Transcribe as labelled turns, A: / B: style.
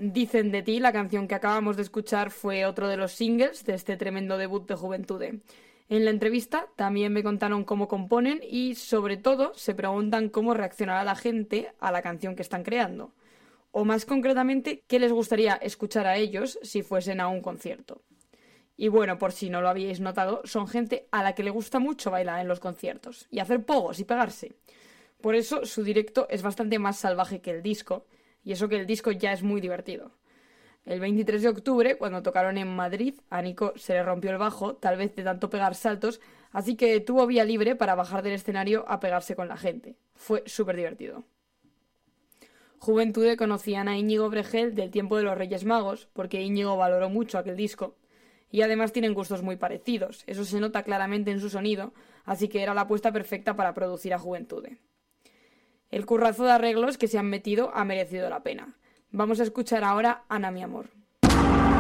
A: Dicen de ti, la canción que acabamos de escuchar, fue otro de los singles de este tremendo debut de Juventude. En la entrevista también me contaron cómo componen y, sobre todo, se preguntan cómo reaccionará la gente a la canción que están creando. O más concretamente, qué les gustaría escuchar a ellos si fuesen a un concierto. Y bueno, por si no lo habíais notado, son gente a la que le gusta mucho bailar en los conciertos y hacer pogos y pegarse. Por eso su directo es bastante más salvaje que el disco, y eso que el disco ya es muy divertido. El 23 de octubre, cuando tocaron en Madrid, a Nico se le rompió el bajo, tal vez de tanto pegar saltos, así que tuvo vía libre para bajar del escenario a pegarse con la gente. Fue súper divertido. Juventude conocían a Íñigo Bregel del tiempo de los Reyes Magos, porque Íñigo valoró mucho aquel disco, y además tienen gustos muy parecidos, eso se nota claramente en su sonido, así que era la apuesta perfecta para producir a Juventude. El currazo de arreglos que se han metido ha merecido la pena. Vamos a escuchar ahora Ana mi amor.